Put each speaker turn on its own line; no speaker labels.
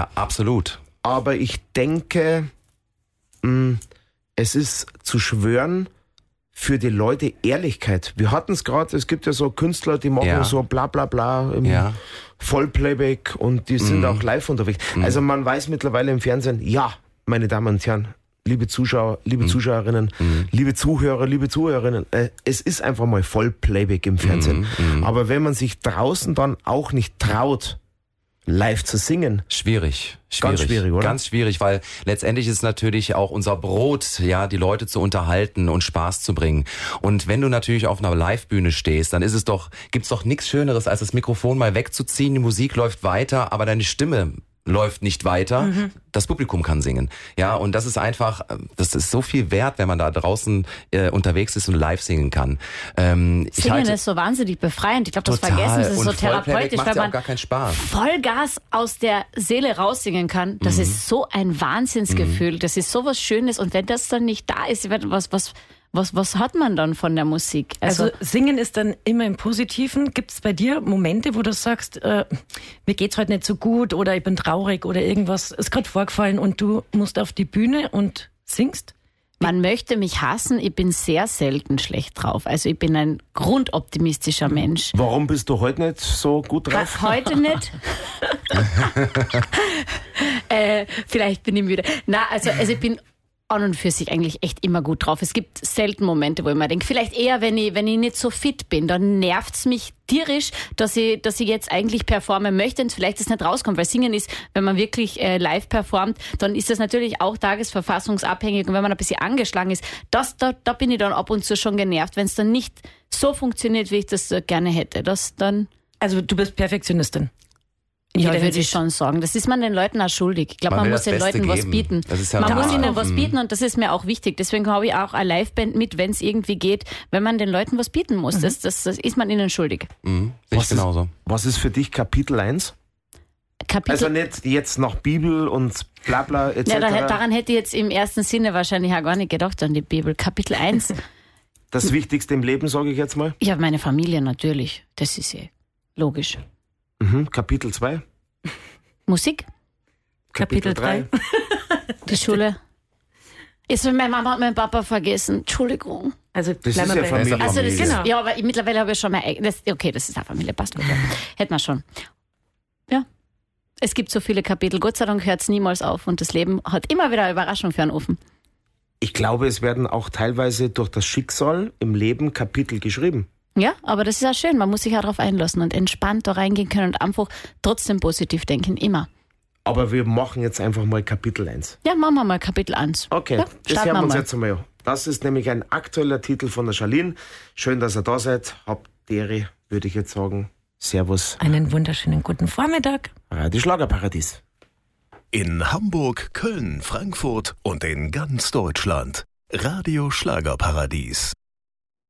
Ja, absolut.
Aber ich denke, es ist zu schwören für die Leute Ehrlichkeit. Wir hatten es gerade, es gibt ja so Künstler, die machen so bla bla bla im Vollplayback und die sind auch live unterwegs. Also man weiß mittlerweile im Fernsehen, ja, meine Damen und Herren, liebe Zuschauer, liebe Zuschauerinnen, liebe Zuhörer, liebe Zuhörerinnen, es ist einfach mal Vollplayback im Fernsehen. Aber wenn man sich draußen dann auch nicht traut, live zu singen.
Schwierig.
Ganz schwierig, oder?
Ganz schwierig, weil letztendlich ist es natürlich auch unser Brot, ja, die Leute zu unterhalten und Spaß zu bringen. Und wenn du natürlich auf einer Livebühne stehst, dann gibt's doch nichts Schöneres, als das Mikrofon mal wegzuziehen, die Musik läuft weiter, aber deine Stimme läuft nicht weiter, das Publikum kann singen. Ja, und das ist einfach, das ist so viel wert, wenn man da draußen unterwegs ist und live singen kann.
Singen ist so wahnsinnig befreiend. Ich glaube, das vergessen sie, ist so therapeutisch,
macht
weil man
auch gar keinen Spaß.
Vollgas aus der Seele raussingen kann. Das ist so ein Wahnsinnsgefühl. Das ist so was Schönes. Und wenn das dann nicht da ist, was hat man dann von der Musik?
Also Singen ist dann immer im Positiven. Gibt es bei dir Momente, wo du sagst, mir geht's heute nicht so gut oder ich bin traurig oder irgendwas ist gerade vorgefallen und du musst auf die Bühne und singst?
Man möchte mich hassen, ich bin sehr selten schlecht drauf. Also ich bin ein grundoptimistischer Mensch.
Warum bist du heute nicht so gut drauf?
Heute nicht. Vielleicht bin ich müde. Also ich bin an und für sich eigentlich echt immer gut drauf. Es gibt selten Momente, wo ich mir denke, vielleicht eher, wenn ich nicht so fit bin, dann nervt's mich tierisch, dass ich jetzt eigentlich performen möchte und vielleicht das nicht rauskommt, weil Singen ist, wenn man wirklich live performt, dann ist das natürlich auch tagesverfassungsabhängig und wenn man ein bisschen angeschlagen ist, da bin ich dann ab und zu schon genervt, wenn es dann nicht so funktioniert, wie ich das gerne hätte.
Also du bist Perfektionistin.
Ja, würde ich schon sagen. Das ist man den Leuten auch schuldig. Ich glaube, man muss den Leuten was bieten. Man muss ihnen was bieten und das ist mir auch wichtig. Deswegen habe ich auch eine Liveband mit, wenn es irgendwie geht, wenn man den Leuten was bieten muss. Das ist man ihnen schuldig.
Genauso.
Was ist für dich Kapitel 1? Also nicht jetzt nach Bibel und bla bla etc.
Ja, daran hätte ich jetzt im ersten Sinne wahrscheinlich auch gar nicht gedacht, an die Bibel. Kapitel 1.
Das Wichtigste im Leben, sage ich jetzt mal?
Ja, meine Familie natürlich. Das ist logisch.
Kapitel 2.
Musik.
Kapitel 3.
Die Schule. Jetzt habe meine Mama und mein Papa vergessen. Entschuldigung.
Also
das ist ja Familie.
Also das ist, ja, aber mittlerweile habe ich schon mal okay, das ist eine Familie, passt gut. Ja. Hätten wir schon. Ja. Es gibt so viele Kapitel. Gott sei Dank hört es niemals auf und das Leben hat immer wieder eine Überraschung für einen offen.
Ich glaube, es werden auch teilweise durch das Schicksal im Leben Kapitel geschrieben.
Ja, aber das ist ja schön. Man muss sich ja darauf einlassen und entspannt da reingehen können und einfach trotzdem positiv denken, immer.
Aber wir machen jetzt einfach mal Kapitel 1.
Ja, machen wir mal Kapitel 1.
Okay,
ja,
das hören wir uns jetzt einmal an. Das ist nämlich ein aktueller Titel von der Charlene. Schön, dass ihr da seid. Habt Ehre, würde ich jetzt sagen. Servus.
Einen wunderschönen guten Vormittag.
Radio Schlagerparadies.
In Hamburg, Köln, Frankfurt und in ganz Deutschland. Radio Schlagerparadies.